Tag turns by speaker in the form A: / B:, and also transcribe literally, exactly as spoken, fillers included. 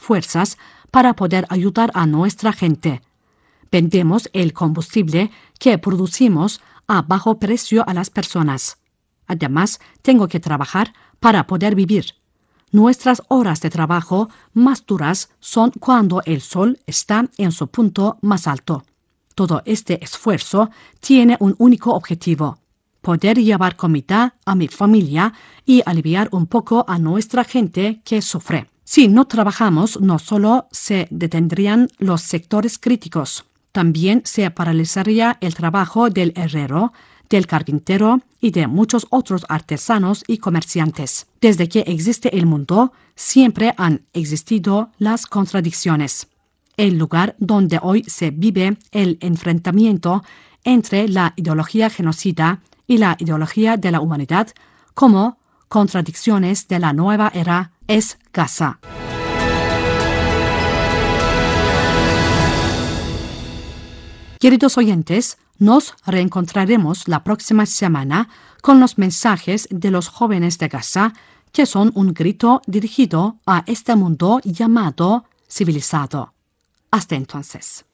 A: fuerzas para poder ayudar a nuestra gente. Vendemos el combustible que producimos a bajo precio a las personas. Además, tengo que trabajar para poder vivir. Nuestras horas de trabajo más duras son cuando el sol está en su punto más alto. Todo este esfuerzo tiene un único objetivo: poder llevar comida a mi familia y aliviar un poco a nuestra gente que sufre. Si no trabajamos, no solo se detendrían los sectores críticos, también se paralizaría el trabajo del herrero, del carpintero y de muchos otros artesanos y comerciantes. Desde que existe el mundo, siempre han existido las contradicciones. El lugar donde hoy se vive el enfrentamiento entre la ideología genocida y la ideología de la humanidad como contradicciones de la nueva era es Gaza. Queridos oyentes, nos reencontraremos la próxima semana con los mensajes de los jóvenes de Gaza, que son un grito dirigido a este mundo llamado civilizado. Hasta entonces.